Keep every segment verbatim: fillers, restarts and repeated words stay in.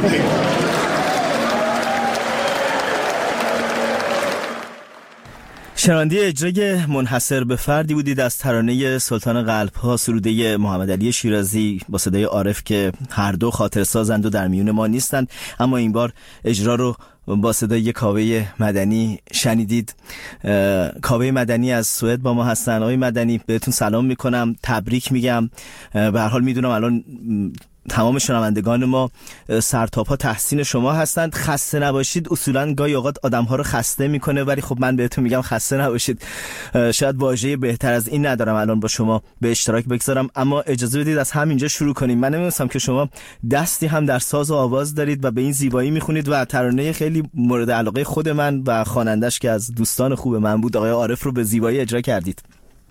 شنونده اجرای منحصر به فردی بودید از ترانه سلطان قلب‌ها، سروده محمد علی شیرازی با صدای عارف که هر دو خاطر سازند و در میون ما نیستند، اما این بار اجرا رو با صدای کاوه مدنی شنیدید. کاوه مدنی از سوئد با ما هستن. آقای مدنی بهتون سلام میکنم، تبریک میگم. به هر حال میدونم الان تمام شنوندگان ما سرتاپا تحسین شما هستند. خسته نباشید. اصولا گاهی اوقات آدم ها رو خسته میکنه، ولی خب من بهتون میگم خسته نباشید. شاید واژه بهتر از این ندارم الان با شما به اشتراک بگذارم، اما اجازه بدید از همینجا شروع کنیم. من نمیدونستم که شما دستی هم در ساز و آواز دارید و به این زیبایی میخونید و ترانه خیلی مورد علاقه خود من و خوانندش که از دوستان خوب من بود، آقای عارف، رو به زیبایی اجرا کردید.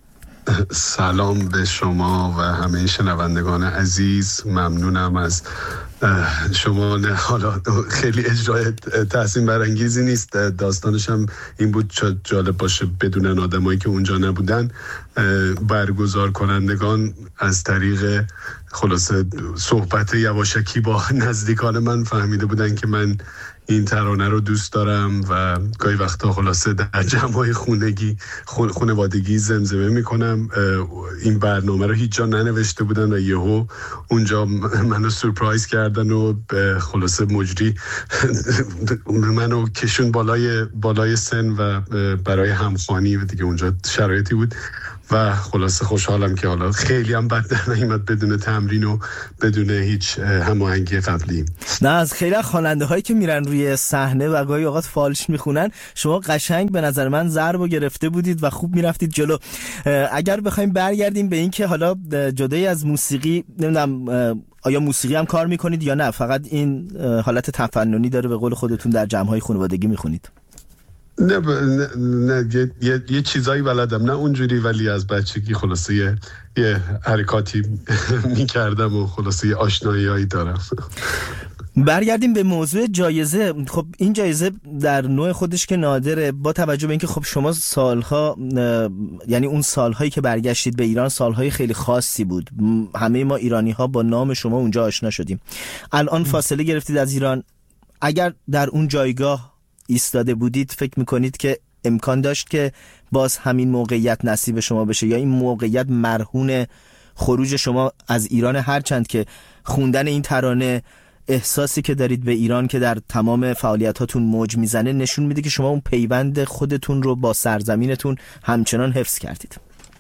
سلام به شما و همه شنوندگان عزیز. ممنونم از شما. نه حالا خیلی اجرای تحسین برانگیزی نیست، داستانش هم این بود شاید جالب باشه بدونن آدمایی که اونجا نبودن. برگزار کنندگان از طریق خلاصه صحبت یواشکی با نزدیکان من فهمیده بودن که من این ترانه رو دوست دارم و گاهی وقتا خلاصه در جمع‌های خونگی خانوادگی زمزمه میکنم. این برنامه رو هیچ جا ننوشته بودن و یهو اونجا منو سورپرایز کردن و خلاصه مجری منو کشون بالای بالای سن و برای همخوانی و دیگه اونجا شرایطی بود و خلاصه خوشحالم که حالا خیلی هم بد در نمیاد بدون تمرین و بدون هیچ هماهنگی قبلی. نه، از خیلی خواننده هایی که میرن روی صحنه و گاهی اوقات فالش میخونن، شما قشنگ به نظر من ضربو گرفته بودید و خوب میرفتید جلو. اگر بخوایم برگردیم به این که حالا جدای از موسیقی، نمیدونم آیا موسیقی هم کار میکنید یا نه فقط این حالت تفننی داره به قول خودتون در جمع‌های خانوادگی میخونید؟ نه ب... نه, نه یه, یه, یه چیزایی بلدم، نه اونجوری، ولی از بچگی خلاصه یه, یه حرکاتی میکردم و خلاصه یه آشنایی‌هایی دارم. برگردیم به موضوع جایزه. خب این جایزه در نوع خودش که نادره، با توجه به اینکه خب شما سالها، یعنی اون سالهایی که برگشتید به ایران سالهای خیلی خاصی بود، همه ما ایرانی ها با نام شما اونجا آشنا شدیم. الان فاصله گرفتید از ایران، اگر در اون جایگاه ایستاده بودید فکر میکنید که امکان داشت که باز همین موقعیت نصیب شما بشه، یا این موقعیت مرهون خروج شما از ایران؟ هرچند که خوندن این ترانه، احساسی که دارید به ایران که در تمام فعالیتاتون موج میزنه، نشون میده که شما اون پیوند خودتون رو با سرزمینتون همچنان حفظ کردید.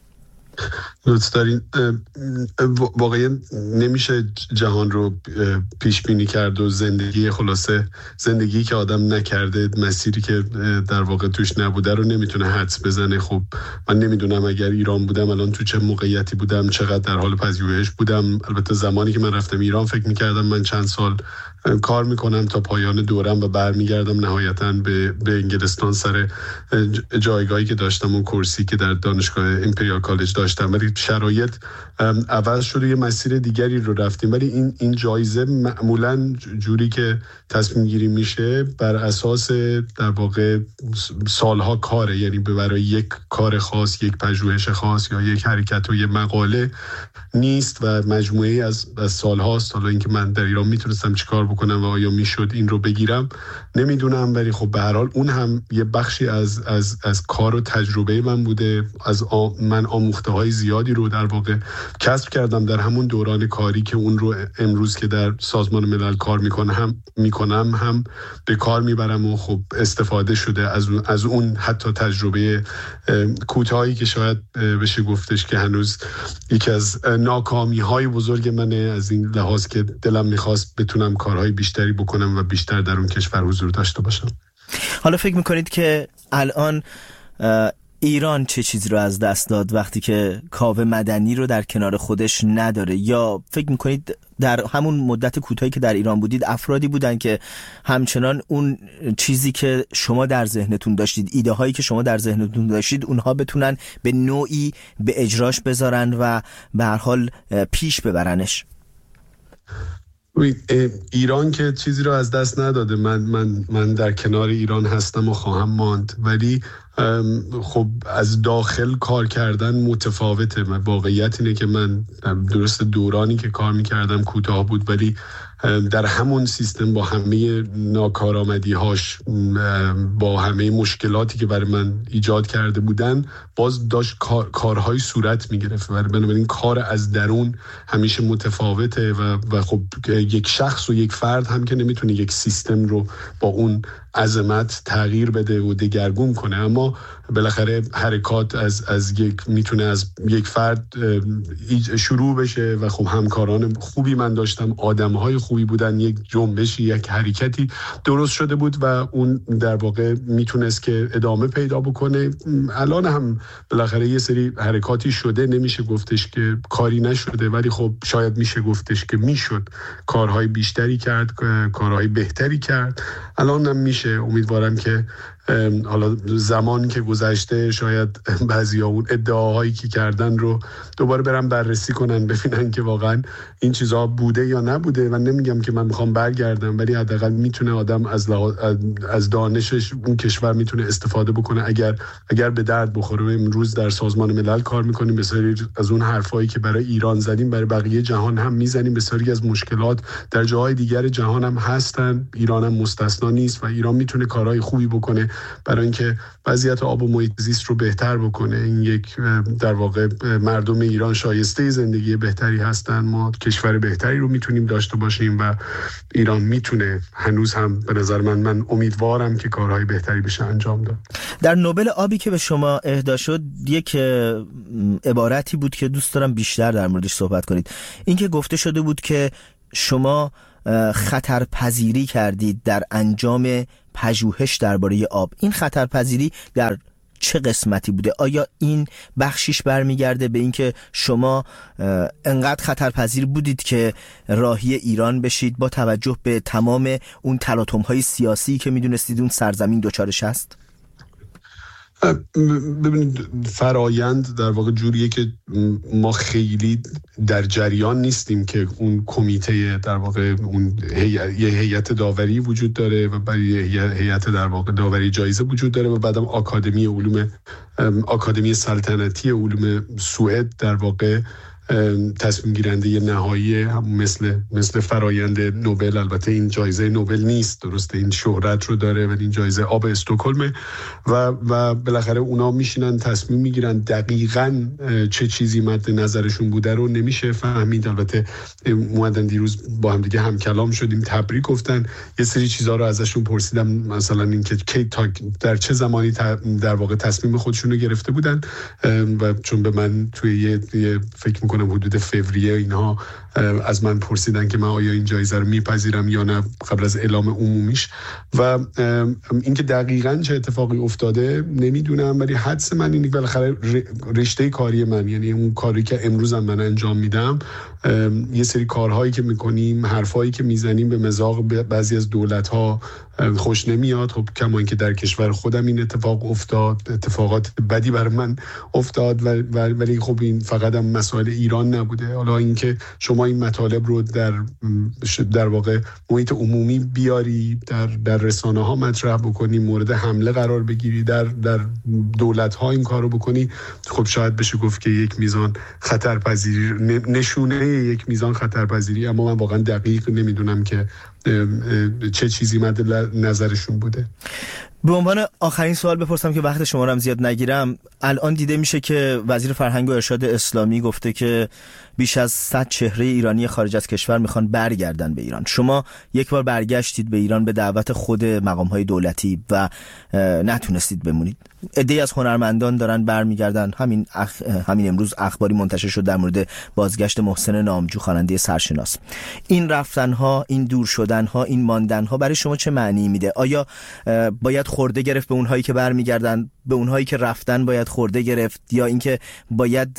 لطف دارین. واقعا نمیشه جهان رو پیش بینی کرد و زندگی خلاصه زندگی که آدم نکرده، مسیری که در واقع توش نبوده رو نمیتونه حدس بزنه. خب من نمیدونم اگر ایران بودم الان تو چه موقعیتی بودم، چقدر در حال پژوهش بودم. البته زمانی که من رفتم ایران فکر میکردم من چند سال کار میکنم تا پایان دورم و برمیگردم نهایتاً به به انگلستان سر جایگاهی که داشتم و کورسی که در دانشگاه امپریال کالج داشتم، ولی شرایط عوض شده، یه مسیر دیگری رو رفتیم. ولی این این جایزه معمولاً جوری که تصمیم گیری میشه بر اساس در واقع سالها کاره، یعنی برای یک کار خاص، یک پژوهش خاص یا یک حرکت و یک مقاله نیست و مجموعه از از سالهاست. حالا اینکه من در ایران میتونستم چیکار بکنم و آیا میشد این رو بگیرم نمیدونم، ولی خب به هر حال اون هم یه بخشی از از از کار و تجربه من بوده. از آ... من آموخته های زیادی رو در واقع کسب کردم در همون دوران کاری که اون رو امروز که در سازمان ملل کار میکنم هم میکنم هم به کار میبرم و خب استفاده شده از اون, از اون حتی تجربه کوتاهی که شاید بشه گفتش که هنوز یکی از ناکامی های بزرگ منه، از این لحاظ که دلم میخواست بتونم کارهای بیشتری بکنم و بیشتر در اون کشور حضور داشته باشم. حالا فکر میکنید که الان ایران چه چیزی رو از دست داد وقتی که کاوه مدنی رو در کنار خودش نداره؟ یا فکر میکنید در همون مدت کوتاهی که در ایران بودید افرادی بودن که همچنان اون چیزی که شما در ذهنتون داشتید، ایده هایی که شما در ذهنتون داشتید، اونها بتونن به نوعی به اجراش بذارن و به هر حال پیش ببرنش؟ ایران که چیزی رو از دست نداده. من من من در کنار ایران هستم و خواهم ماند، ولی خب از داخل کار کردن متفاوته. واقعیت اینه که من درست دورانی که کار میکردم کوتاه بود، ولی در همون سیستم با همه ناکارآمدی‌هاش، با همه مشکلاتی که برای من ایجاد کرده بودن، باز داشت کار، کارهای صورت میگرفت. بنابراین کار از درون همیشه متفاوته و, و خب یک شخص و یک فرد هم که نمیتونه یک سیستم رو با اون عظمت تغییر بده و دگرگون کنه، اما بالاخره حرکات از از یک میتونه از یک فرد شروع بشه و خب همکاران خوبی من داشتم، آدم‌های خوبی بودن، یک جنبشی، یک حرکتی درست شده بود و اون در واقع میتونست که ادامه پیدا بکنه. الان هم بالاخره یه سری حرکاتی شده، نمیشه گفتش که کاری نشده، ولی خب شاید میشه گفتش که میشد کارهای بیشتری کرد، کارهای بهتری کرد. الان هم میشه. امیدوارم که حالا زمانی که گذشته شاید بعضیا اون ادعاهایی که کردن رو دوباره برن بررسی کنن، ببینن که واقعا این چیزها بوده یا نبوده. و نمیگم که من میخوام برگردم، ولی حداقل میتونه آدم از از دانشش اون کشور میتونه استفاده بکنه اگر اگر به درد بخوره. امروز در سازمان ملل کار میکنیم، بسیاری از اون حرفایی که برای ایران زدیم برای بقیه جهان هم میزنیم. بسیاری از مشکلات در جاهای دیگر جهان هم هستن، ایران هم مستثنا نیست و ایران میتونه کارهای خوبی بکنه برای اینکه وضعیت آب و محیط زیست رو بهتر بکنه. این یک در واقع مردم ایران شایسته زندگی بهتری هستن، ما کشور بهتری رو میتونیم داشته باشیم و ایران میتونه هنوز هم به نظر من من امیدوارم که کارهای بهتری بشه انجام داد. در نوبل آبی که به شما اهدا شد یک عبارتی بود که دوست دارم بیشتر در موردش صحبت کنید. این که گفته شده بود که شما خطرپذیری کردید در انجام پژوهش درباره آب. این خطرپذیری در چه قسمتی بوده؟ آیا این بخشیش برمیگرده به اینکه شما انقدر خطرپذیر بودید که راهی ایران بشید با توجه به تمام اون تلاطم‌های سیاسی که میدونستید اون سرزمین دچارش هست؟ ببینید فرایند در واقع جوریه که ما خیلی در جریان نیستیم که اون کمیته در واقع اون یه هیئت داوری وجود داره و برای یه هیئت در واقع داوری جایزه وجود داره و بعدم آکادمی علوم آکادمی سلطنتی علوم سوئد در واقع تصمیم گیرنده نهایی هم مثل مثل فرایند نوبل. البته این جایزه نوبل نیست، درسته، این شهرت رو داره ولی این جایزه آب استکهلم و و بالاخره اونا میشینن تصمیم میگیرن. دقیقاً چه چیزی مد نظرشون بوده رو نمیشه فهمید. البته اومدن دیروز با هم دیگه هم کلام شدیم، تبریک گفتن، یه سری چیزا رو ازشون پرسیدم، مثلا اینکه کی تا در چه زمانی در واقع تصمیم خودشون رو گرفته بودن و چون به من توی یه, یه فکر میکنم حدود فوریه اینها از من پرسیدن که من آیا این جایزه رو میپذیرم یا نه قبل از اعلام عمومیش. و اینکه دقیقاً چه اتفاقی افتاده نمیدونم، ولی حدس من اینه بالاخره رشته کاری من، یعنی اون کاری که امروز من انجام میدم، یه سری کارهایی که میکنیم، حرفایی که میزنیم به مذاق بعضی از دولت‌ها خوش نمیاد. خب کما اینکه در کشور خودم این اتفاق افتاد، اتفاقات بدی بر من افتاد، ولی خب این فقط هم مسائل ایران نبوده. حالا اینکه شما این مطالب رو در در واقع محیط عمومی بیاری، در در رسانه‌ها مطرح بکنی، مورد حمله قرار بگیری، در در دولت‌ها این کارو بکنی، خب شاید بشه گفت که یک میزان خطرپذیری، نشونه یک میزان خطرپذیری. اما من واقعا دقیق نمیدونم که چه چیزی مد نظرشون بوده. به عنوان آخرین سوال بپرسم که وقت شما رو هم زیاد نگیرم. الان دیده میشه که وزیر فرهنگ و ارشاد اسلامی گفته که بیش از صد چهره ایرانی خارج از کشور میخوان برگردن به ایران. شما یک بار برگشتید به ایران به دعوت خود مقام‌های دولتی و نتونستید بمونید. عده‌ای از هنرمندان دارن برمیگردن. همین اخ... همین امروز اخباری منتشر شد در مورد بازگشت محسن نامجو، خواننده سرشناس. این رفتن‌ها، این دور شدن‌ها، این ماندن‌ها برای شما چه معنی میده؟ آیا باید خورده گرفت به اونهایی که برمیگردن، به اونهایی که رفتن باید خورده گرفت، یا اینکه باید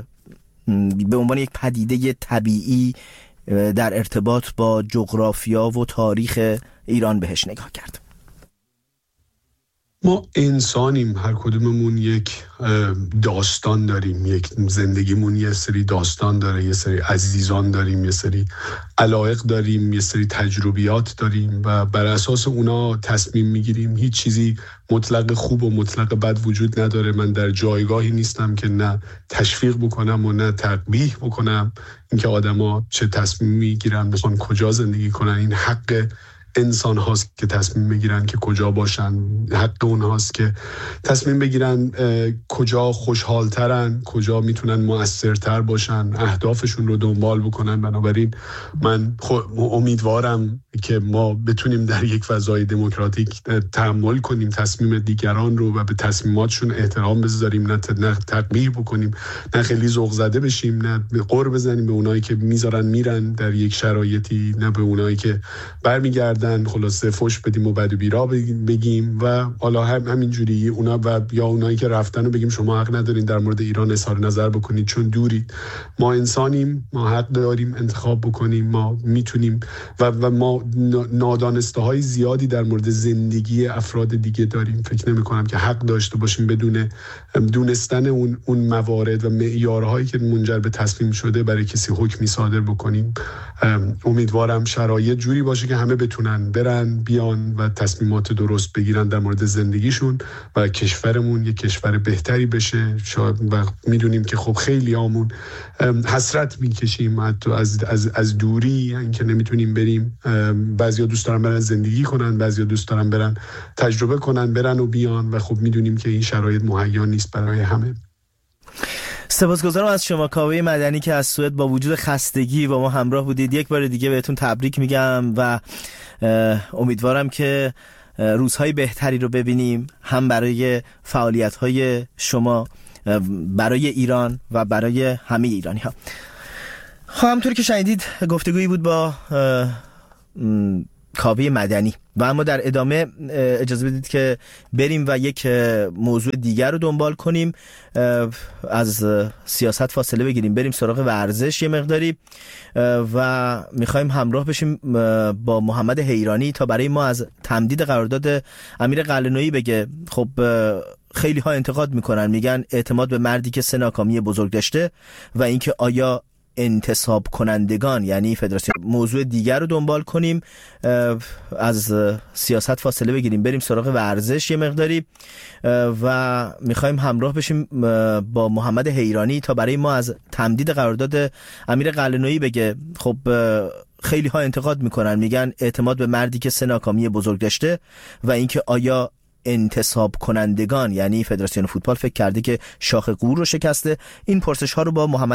به عنوان یک پدیده طبیعی در ارتباط با جغرافیا و تاریخ ایران بهش نگاه کرد؟ ما انسانیم، هر کدوممون یک داستان داریم، یک زندگیمون یه سری داستان داره، یه سری عزیزان داریم، یه سری علایق داریم، یه سری تجربیات داریم و بر اساس اونا تصمیم میگیریم. هیچ چیزی مطلق خوب و مطلق بد وجود نداره. من در جایگاهی نیستم که نه تشویق بکنم و نه تقبیح بکنم اینکه آدما چه تصمیم میگیرن، میخوان کجا زندگی کنن. این حق انسان هاست که تصمیم بگیرن که کجا باشن، حق اون هاست که تصمیم بگیرن کجا خوشحال ترن، کجا میتونن مؤثرتر باشن، اهدافشون رو دنبال بکنن. بنابراین من امیدوارم که ما بتونیم در یک فضای دموکراتیک تحمل کنیم تصمیم دیگران رو و به تصمیماتشون احترام بذاریم، نه تقبیح بکنیم، نه خیلی ذوق زده بشیم، نه قر بزنیم به اونایی که میذارن میرن در یک شرایطی، نه به اونایی که برمیگردن خلاصه فوش بدیم و بد و بیرا بگیم و حالا هم همینجوری اونا و یا اونایی که رفتن و بگیم شما حق ندارین در مورد ایران اظهار نظر بکنید چون دورید. ما انسانیم، ما حق داریم انتخاب بکنیم، ما میتونیم و, و ما نادانسته های زیادی در مورد زندگی افراد دیگه داریم. فکر نمی کنم که حق داشته باشیم بدون دونستن اون اون موارد و معیارهایی که منجر به تصمیم شده برای کسی حکمی صادر بکنیم. امیدوارم شرایط جوری باشه که همه بتونن برن بیان و تصمیمات درست بگیرن در مورد زندگیشون و کشورمون یک کشور بهتری بشه. شاید و میدونیم که خب خیلی همون حسرت میکشیم از از از دوری، اینکه نمیتونیم بریم. بعضیا دوست دارن برن زندگی کنن، بعضیا دوست دارن برن تجربه کنن، برن و بیان و خب میدونیم که این شرایط مهیا نیست برای همه. سپاسگزارم از شما کاوه مدنی که از سوئد با وجود خستگی با ما همراه بودید. یک بار دیگه بهتون تبریک میگم و امیدوارم که روزهای بهتری رو ببینیم، هم برای فعالیت‌های شما برای ایران و برای همه ایرانی‌ها. خب همونطور که شنیدید گفتگویی بود با کاوه مدنی و اما در ادامه اجازه بدید که بریم و یک موضوع دیگر رو دنبال کنیم. از سیاست فاصله بگیریم، بریم سراغ ورزش یه مقداری و میخوایم همراه بشیم با محمد حیرانی تا برای ما از تمدید قرارداد امیر قلعه‌نویی بگه. خب خیلی ها انتقاد میکنن، میگن اعتماد به مردی که سه ناکامی بزرگ داشته و اینکه آیا انتصاب کنندگان یعنی فدراسیون. موضوع دیگر رو دنبال کنیم، از سیاست فاصله بگیریم، بریم سراغ ورزش یه مقداری و میخوایم همراه بشیم با محمد حیرانی تا برای ما از تمدید قرارداد امیر قلعه‌نویی بگه. خب خیلی ها انتقاد میکنن، میگن اعتماد به مردی که سه ناکامی بزرگ داشته و اینکه آیا انتصاب کنندگان یعنی فدراسیون فوتبال فکر کرده که شاخ قور رو شکسته. این پرسش ها رو با محمد